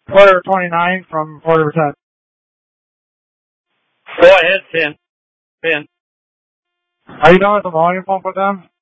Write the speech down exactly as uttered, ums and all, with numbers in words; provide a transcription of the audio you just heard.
Quarter twenty-nine from forty percent. Go ahead, Finn. Finn. Are you done with the volume pump with them?